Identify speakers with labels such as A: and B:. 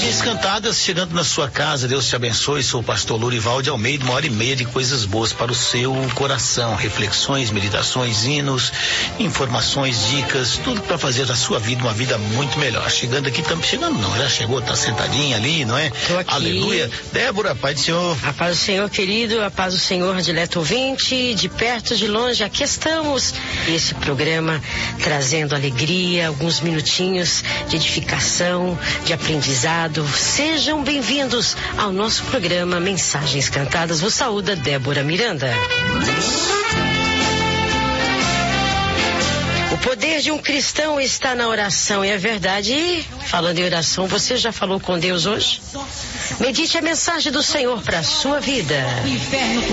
A: Mensagens Cantadas chegando na sua casa. Deus te abençoe. Sou o pastor Lourival de Almeida. 1h30 de coisas boas para o seu coração. Reflexões, meditações, hinos, informações, dicas, tudo para fazer da sua vida uma vida muito melhor. Chegando aqui, chegando não, já chegou, tá sentadinha ali, não é?
B: Tô aqui.
A: Aleluia. Débora, paz do Senhor.
B: A paz do Senhor, querido, a paz do Senhor, dileto ouvinte, de perto, de longe, aqui estamos. Esse programa trazendo alegria, alguns minutinhos de edificação, de aprendizado. Sejam bem-vindos ao nosso programa Mensagens Cantadas. Vos saúda Débora Miranda. O poder de um cristão está na oração, é verdade. E, falando em oração, você já falou com Deus hoje? Medite a mensagem do Senhor para a sua vida.